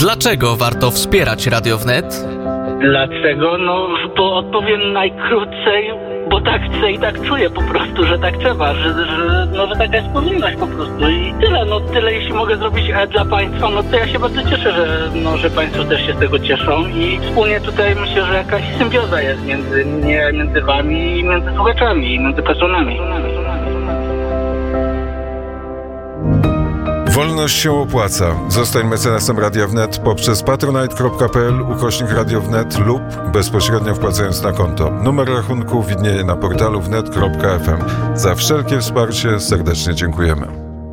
Dlaczego warto wspierać Radio Wnet? Dlaczego? No, bo odpowiem najkrócej, bo tak chcę i tak czuję po prostu, że tak trzeba, że taka jest powinność po prostu i tyle, tyle jeśli mogę zrobić dla Państwa, to ja się bardzo cieszę, że Państwo też się z tego cieszą i wspólnie tutaj myślę, że jakaś symbioza jest między Wami i między słuchaczami, i między patronami. Wolność się opłaca. Zostań mecenasem Radia Wnet poprzez patronite.pl/Radio Wnet lub bezpośrednio wpłacając na konto. Numer rachunku widnieje na portalu wnet.fm. Za wszelkie wsparcie serdecznie dziękujemy.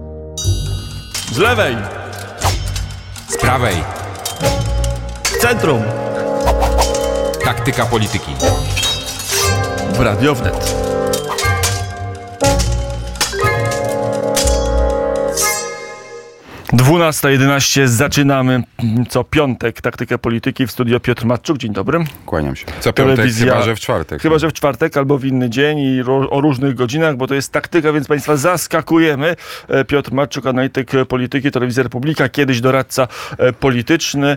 Z lewej. Z prawej. Z centrum. Taktyka polityki. W Radio Wnet. 12:11 zaczynamy co piątek taktykę polityki w studio Piotr Matczuk. Dzień dobry. Kłaniam się. Co piątek, Telewizja, chyba że w czwartek. Chyba że w czwartek albo w inny dzień i o różnych godzinach, bo to jest taktyka, więc Państwa zaskakujemy. Piotr Matczuk, analityk polityki, Telewizja Republika, kiedyś doradca polityczny.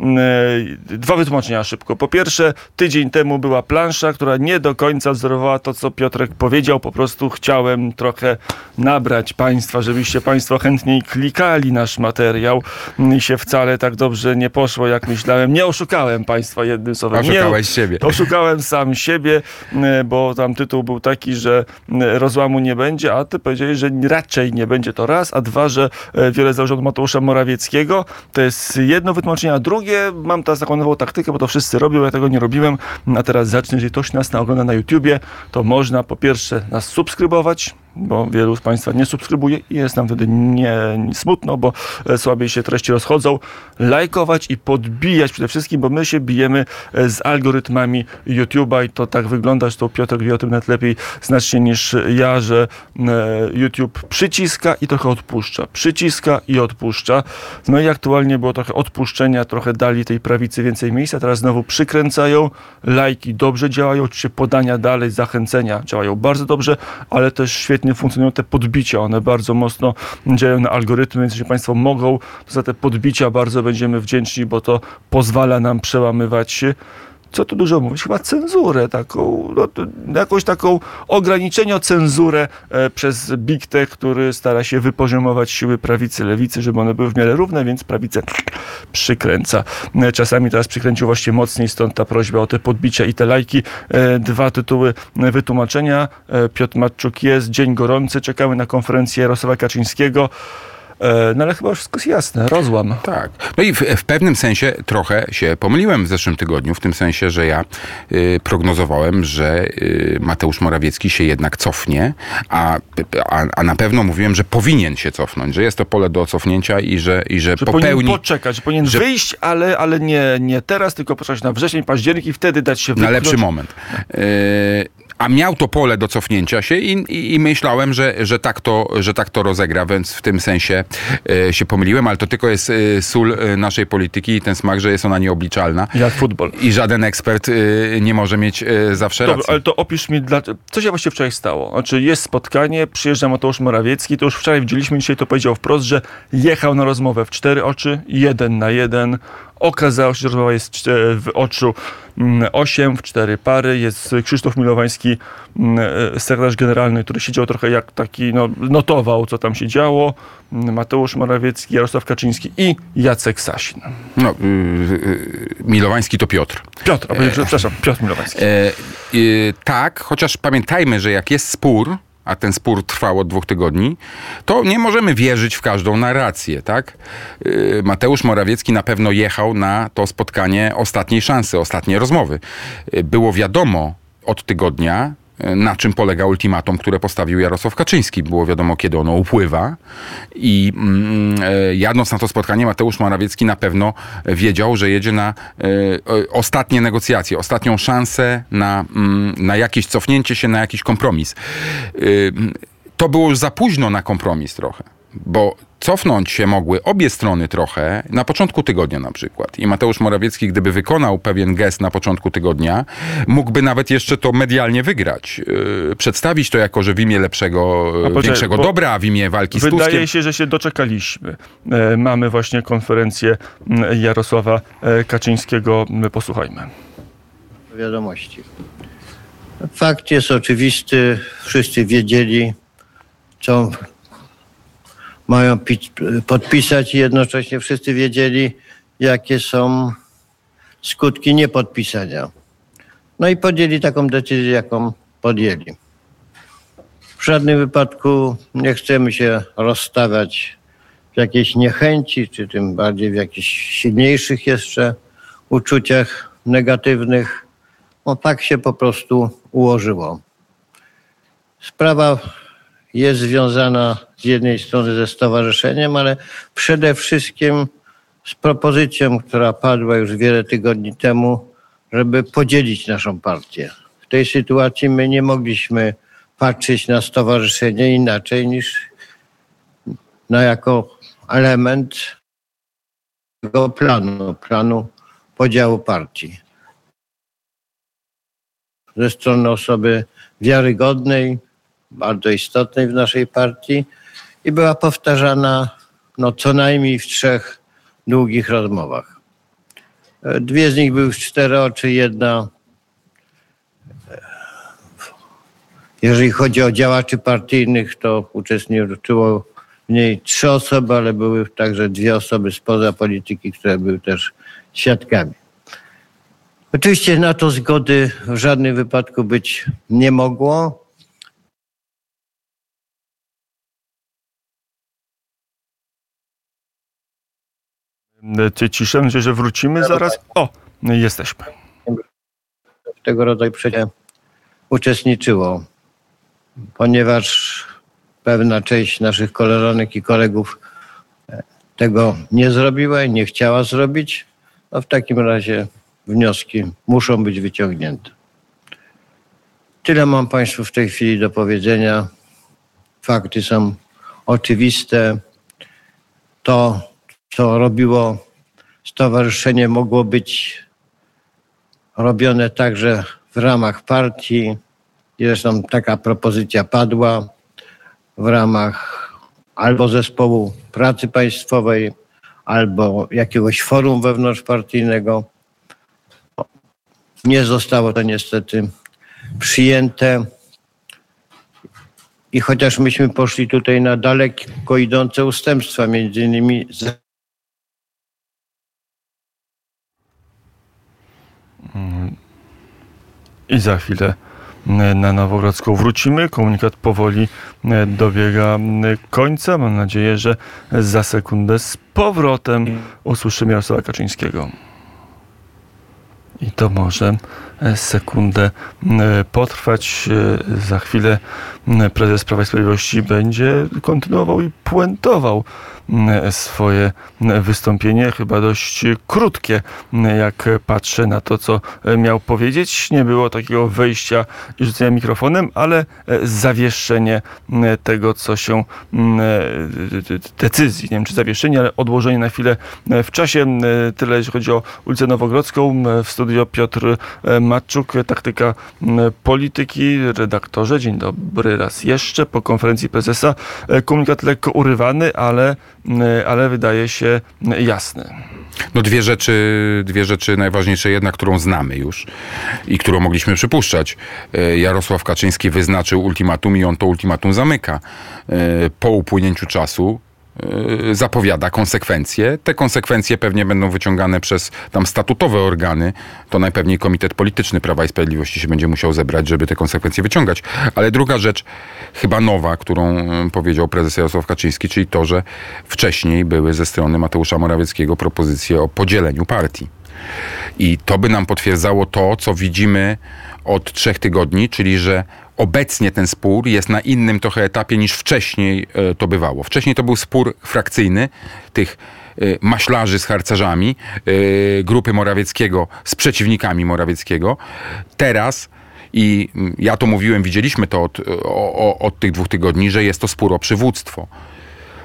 Dwa wytłumaczenia szybko. Po pierwsze, tydzień temu była plansza, która nie do końca wzorowała to, co Piotrek powiedział. Po prostu chciałem trochę nabrać Państwa, żebyście Państwo chętniej klikali nasz materiał i się wcale tak dobrze nie poszło, jak myślałem. Nie oszukałem Państwa jednym słowem. Oszukałeś siebie. Oszukałem sam siebie, bo tam tytuł był taki, że rozłamu nie będzie, a ty powiedziałeś, że raczej nie będzie to raz, a dwa, że wiele zależy od Mateusza Morawieckiego. To jest jedno wytłumaczenie, a drugie, mam teraz taką nową taktykę, bo to wszyscy robią, ja tego nie robiłem, a teraz zacznę, jeżeli ktoś nas ogląda na YouTubie, to można po pierwsze nas subskrybować, bo wielu z Państwa nie subskrybuje i jest nam wtedy nie smutno, bo słabiej się treści rozchodzą. Lajkować i podbijać przede wszystkim, bo my się bijemy z algorytmami YouTube'a i to tak wygląda, że to Piotr wie o tym nawet lepiej znacznie niż ja, że YouTube przyciska i trochę odpuszcza. Przyciska i odpuszcza. No i aktualnie było trochę odpuszczenia, trochę dali tej prawicy więcej miejsca, teraz znowu przykręcają. Lajki dobrze działają, oczywiście podania dalej, zachęcenia działają bardzo dobrze, ale też świetnie funkcjonują te podbicia. One bardzo mocno działają na algorytmy, więc jeśli Państwo mogą, to za te podbicia bardzo będziemy wdzięczni, bo to pozwala nam przełamywać, co tu dużo mówić, chyba cenzurę taką, jakąś taką ograniczeniocenzurę przez Big Tech, który stara się wypoziomować siły prawicy, lewicy, żeby one były w miarę równe, więc prawicę przykręca. Czasami teraz przykręcił właśnie mocniej, stąd ta prośba o te podbicia i te lajki. Dwa tytuły wytłumaczenia. Piotr Matczuk jest, dzień gorący, czekamy na konferencję Jarosława Kaczyńskiego. No ale chyba już wszystko jest jasne, rozłam. Tak. No i w pewnym sensie trochę się pomyliłem w zeszłym tygodniu, w tym sensie, że ja prognozowałem, że Mateusz Morawiecki się jednak cofnie, a na pewno mówiłem, że powinien się cofnąć, że jest to pole do cofnięcia i że popełni... powinien poczekać, że powinien wyjść, ale nie teraz, tylko poczekać na wrzesień, październik i wtedy dać się wypchnąć. Na lepszy moment. A miał to pole do cofnięcia się i myślałem, że tak to rozegra, więc w tym sensie się pomyliłem, ale to tylko jest sól naszej polityki i ten smak, że jest ona nieobliczalna. Jak futbol. I żaden ekspert nie może mieć zawsze racji. Dobra, ale to opisz mi, co się właściwie wczoraj stało? Znaczy jest spotkanie, przyjeżdża Mateusz Morawiecki, to już wczoraj widzieliśmy, dzisiaj to powiedział wprost, że jechał na rozmowę w 4 oczy, 1 na 1. Okazało się, że rozmowa jest w oczu 8, w 4 pary. Jest Krzysztof Milowański, sekretarz generalny, który siedział trochę jak taki, notował, co tam się działo. Mateusz Morawiecki, Jarosław Kaczyński i Jacek Sasin. Milowański to Piotr. Przepraszam, Piotr Milowański. Tak, chociaż pamiętajmy, że jak jest spór, a ten spór trwał od 2 tygodni, to nie możemy wierzyć w każdą narrację, tak? Mateusz Morawiecki na pewno jechał na to spotkanie ostatniej szansy, ostatniej rozmowy. Było wiadomo od tygodnia, na czym polega ultimatum, które postawił Jarosław Kaczyński. Było wiadomo, kiedy ono upływa i jadąc na to spotkanie, Mateusz Morawiecki na pewno wiedział, że jedzie na ostatnie negocjacje, ostatnią szansę na jakieś cofnięcie się, na jakiś kompromis. To było już za późno na kompromis trochę. bo cofnąć się mogły obie strony trochę na początku tygodnia na przykład. I Mateusz Morawiecki, gdyby wykonał pewien gest na początku tygodnia, mógłby nawet jeszcze to medialnie wygrać. Przedstawić to jako, że w imię większego dobra, a w imię walki z Tuskiem. Wydaje się, że się doczekaliśmy. Mamy właśnie konferencję Jarosława Kaczyńskiego. Posłuchajmy. Wiadomości. Fakt jest oczywisty. Wszyscy wiedzieli, co mają podpisać i jednocześnie wszyscy wiedzieli, jakie są skutki niepodpisania. No i podjęli taką decyzję, jaką podjęli. W żadnym wypadku nie chcemy się rozstawiać w jakiejś niechęci, czy tym bardziej w jakichś silniejszych jeszcze uczuciach negatywnych. No tak się po prostu ułożyło. Sprawa jest związana z jednej strony ze stowarzyszeniem, ale przede wszystkim z propozycją, która padła już wiele tygodni temu, żeby podzielić naszą partię. W tej sytuacji my nie mogliśmy patrzeć na stowarzyszenie inaczej niż jako element tego planu podziału partii. Ze strony osoby wiarygodnej, bardzo istotnej w naszej partii i była powtarzana co najmniej w 3 długich rozmowach. 2 z nich były w 4 oczy, jedna, jeżeli chodzi o działaczy partyjnych, to uczestniczyło w niej 3 osoby, ale były także 2 osoby spoza polityki, które były też świadkami. Oczywiście na to zgody w żadnym wypadku być nie mogło. Ciszę, że wrócimy zaraz. O, jesteśmy. W tego rodzaju przecież uczestniczyło, ponieważ pewna część naszych koleżanek i kolegów tego nie zrobiła i nie chciała zrobić, no w takim razie wnioski muszą być wyciągnięte. Tyle mam Państwu w tej chwili do powiedzenia. Fakty są oczywiste. To, co robiło stowarzyszenie, mogło być robione także w ramach partii. Zresztą taka propozycja padła w ramach albo zespołu pracy państwowej, albo jakiegoś forum wewnątrzpartyjnego. Nie zostało to niestety przyjęte. I chociaż myśmy poszli tutaj na daleko idące ustępstwa, między innymi i za chwilę na Nowogrodzką wrócimy. Komunikat powoli dobiega końca. Mam nadzieję, że za sekundę z powrotem usłyszymy Jarosława Kaczyńskiego. I to może sekundę potrwać. Za chwilę prezes Prawa i Sprawiedliwości będzie kontynuował i puentował swoje wystąpienie, chyba dość krótkie, jak patrzę na to, co miał powiedzieć. Nie było takiego wejścia i rzucenia mikrofonem, ale zawieszenie tego, co się decyzji, nie wiem czy zawieszenie, ale odłożenie na chwilę w czasie. Tyle, jeśli chodzi o ulicę Nowogrodzką. W studio Piotr Matczuk, Taktyka Polityki. Redaktorze, dzień dobry raz jeszcze. Po konferencji prezesa komunikat lekko urywany, ale wydaje się jasny. No dwie rzeczy najważniejsze. Jedna, którą znamy już i którą mogliśmy przypuszczać. Jarosław Kaczyński wyznaczył ultimatum i on to ultimatum zamyka. Po upłynięciu czasu zapowiada konsekwencje. Te konsekwencje pewnie będą wyciągane przez tam statutowe organy. To najpewniej Komitet Polityczny Prawa i Sprawiedliwości się będzie musiał zebrać, żeby te konsekwencje wyciągać. Ale druga rzecz, chyba nowa, którą powiedział prezes Jarosław Kaczyński, czyli to, że wcześniej były ze strony Mateusza Morawieckiego propozycje o podzieleniu partii. I to by nam potwierdzało to, co widzimy od 3 tygodni, czyli że obecnie ten spór jest na innym trochę etapie niż wcześniej to bywało. Wcześniej to był spór frakcyjny tych maślarzy z harcerzami, grupy Morawieckiego z przeciwnikami Morawieckiego. Teraz, i ja to mówiłem, widzieliśmy to od tych 2 tygodni, że jest to spór o przywództwo.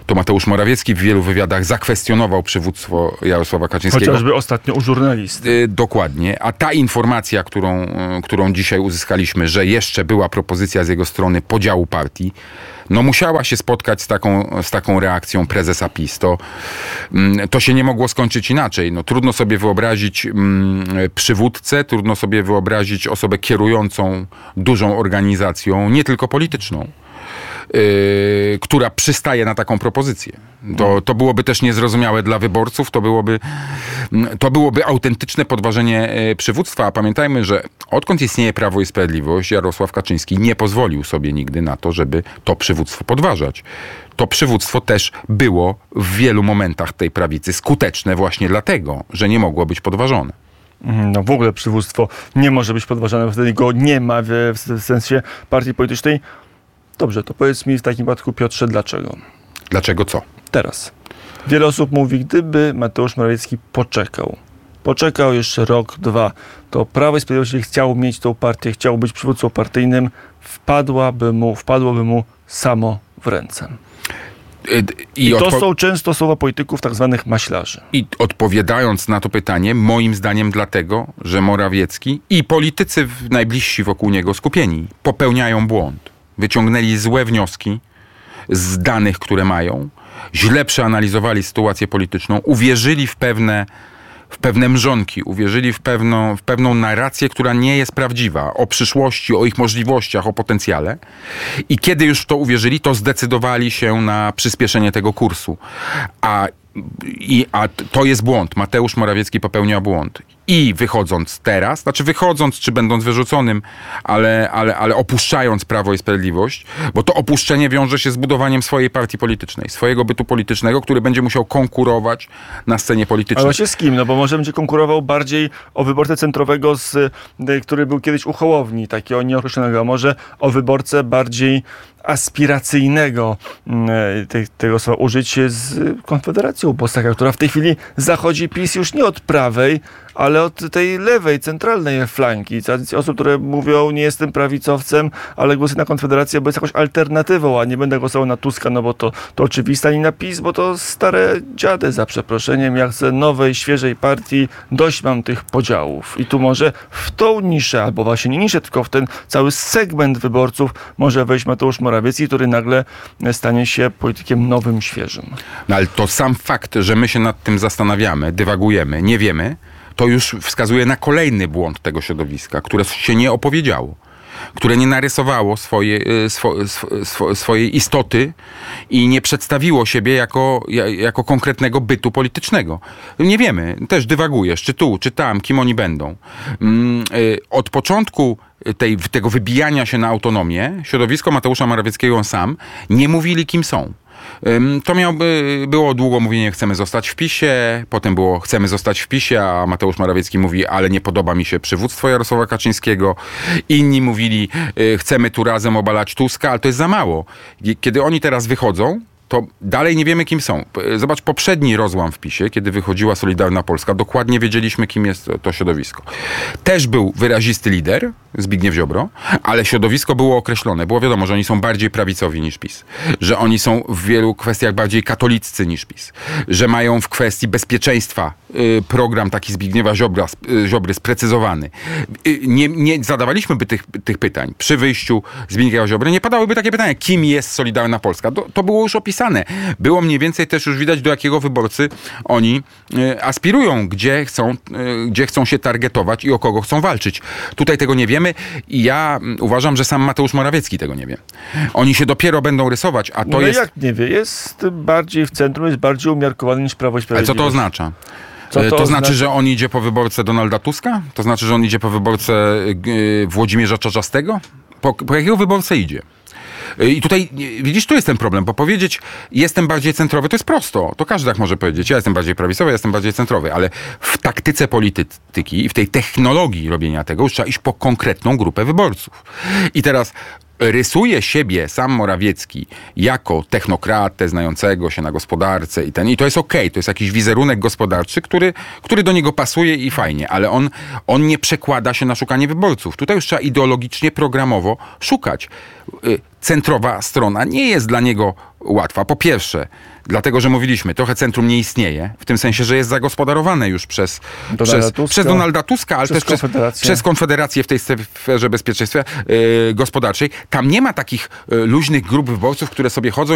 to Mateusz Morawiecki w wielu wywiadach zakwestionował przywództwo Jarosława Kaczyńskiego. Chociażby ostatnio u żurnalisty. Dokładnie. A ta informacja, którą dzisiaj uzyskaliśmy, że jeszcze była propozycja z jego strony podziału partii, no musiała się spotkać z taką reakcją prezesa PiS. To się nie mogło skończyć inaczej. No, trudno sobie wyobrazić przywódcę, trudno sobie wyobrazić osobę kierującą dużą organizacją, nie tylko polityczną, która przystaje na taką propozycję. To byłoby też niezrozumiałe dla wyborców, to byłoby autentyczne podważenie przywództwa. A pamiętajmy, że odkąd istnieje Prawo i Sprawiedliwość, Jarosław Kaczyński nie pozwolił sobie nigdy na to, żeby to przywództwo podważać. To przywództwo też było w wielu momentach tej prawicy skuteczne właśnie dlatego, że nie mogło być podważone. No w ogóle przywództwo nie może być podważane, bo wtedy go nie ma w sensie partii politycznej. Dobrze, to powiedz mi w takim wypadku, Piotrze, dlaczego? Dlaczego co? Teraz. Wiele osób mówi, gdyby Mateusz Morawiecki poczekał jeszcze rok, 2, to Prawo i Sprawiedliwość chciał mieć tą partię, chciał być przywódcą partyjnym, wpadłoby mu samo w ręce. I to są często słowa polityków tak zwanych maślarzy. I odpowiadając na to pytanie, moim zdaniem dlatego, że Morawiecki i politycy najbliżsi wokół niego skupieni popełniają błąd. Wyciągnęli złe wnioski z danych, które mają, źle przeanalizowali sytuację polityczną, uwierzyli w pewne mrzonki, uwierzyli w pewną narrację, która nie jest prawdziwa, o przyszłości, o ich możliwościach, o potencjale. I kiedy już w to uwierzyli, to zdecydowali się na przyspieszenie tego kursu. A to jest błąd. Mateusz Morawiecki popełnia błąd. I wychodząc czy będąc wyrzuconym, ale opuszczając Prawo i Sprawiedliwość, bo to opuszczenie wiąże się z budowaniem swojej partii politycznej, swojego bytu politycznego, który będzie musiał konkurować na scenie politycznej. Ale właśnie z kim? No bo może będzie konkurował bardziej o wyborcę centrowego, który był kiedyś u Hołowni, takiego nieokreślonego, a może o wyborcę bardziej aspiracyjnego, tego słowa użyć, z Konfederacją Bosaka, która w tej chwili zachodzi PiS już nie od prawej, ale od tej lewej, centralnej flanki. Osób, które mówią, nie jestem prawicowcem, ale głosuję na Konfederację, bo jest jakąś alternatywą, a nie będę głosował na Tuska, no bo to oczywiste, ani na PiS, bo to stare dziady, za przeproszeniem. Ja chcę nowej, świeżej partii, dość mam tych podziałów. I tu może w tą niszę, albo właśnie nie niszę, tylko w ten cały segment wyborców może wejść Mateusz Morawiecki, który nagle stanie się politykiem nowym, świeżym. No ale to sam fakt, że my się nad tym zastanawiamy, dywagujemy, nie wiemy, to już wskazuje na kolejny błąd tego środowiska, które się nie opowiedziało, które nie narysowało swojej istoty i nie przedstawiło siebie jako konkretnego bytu politycznego. Nie wiemy, też dywagujesz, czy tu, czy tam, kim oni będą. Od początku tego wybijania się na autonomię, środowisko Mateusza Morawieckiego sam nie mówili, kim są. To było długo mówienie, chcemy zostać w PiS-ie, potem było chcemy zostać w PiS-ie, a Mateusz Morawiecki mówi, ale nie podoba mi się przywództwo Jarosława Kaczyńskiego. Inni mówili, chcemy tu razem obalać Tuska, ale to jest za mało. Kiedy oni teraz wychodzą, to dalej nie wiemy, kim są. Zobacz, poprzedni rozłam w PiS-ie, kiedy wychodziła Solidarna Polska, dokładnie wiedzieliśmy, kim jest to środowisko. Też był wyrazisty lider, Zbigniew Ziobro, ale środowisko było określone. Było wiadomo, że oni są bardziej prawicowi niż PiS. Że oni są w wielu kwestiach bardziej katoliccy niż PiS. Że mają w kwestii bezpieczeństwa program taki Zbigniewa Ziobry sprecyzowany. Nie zadawaliśmy by tych pytań. Przy wyjściu Zbigniewa Ziobry nie padałyby takie pytania, kim jest Solidarna Polska. To było już opisane. Było mniej więcej też już widać, do jakiego wyborcy oni aspirują, gdzie chcą się targetować i o kogo chcą walczyć. Tutaj tego nie wiemy i ja uważam, że sam Mateusz Morawiecki tego nie wie. Oni się dopiero będą rysować, a to jest... jak nie wie? Jest bardziej w centrum, jest bardziej umiarkowany niż Prawo i Sprawiedliwość. Ale co to oznacza? To znaczy, że on idzie po wyborcę Donalda Tuska? To znaczy, że on idzie po wyborcę Włodzimierza Czarzastego? Po jakiego wyborcę idzie? I tutaj, widzisz, tu jest ten problem, bo powiedzieć, jestem bardziej centrowy, to jest prosto. To każdy tak może powiedzieć, ja jestem bardziej prawicowy, ja jestem bardziej centrowy, ale w taktyce polityki i w tej technologii robienia tego już trzeba iść po konkretną grupę wyborców. I teraz rysuje siebie sam Morawiecki jako technokratę znającego się na gospodarce i to jest okej, to jest jakiś wizerunek gospodarczy, który do niego pasuje i fajnie, ale on nie przekłada się na szukanie wyborców. Tutaj już trzeba ideologicznie, programowo szukać. centrowa strona nie jest dla niego łatwa. Po pierwsze, dlatego, że mówiliśmy, trochę centrum nie istnieje, w tym sensie, że jest zagospodarowane już przez Donalda Tuska, ale też przez Konfederację w tej sferze bezpieczeństwa gospodarczej. Tam nie ma takich luźnych grup wyborców, które sobie chodzą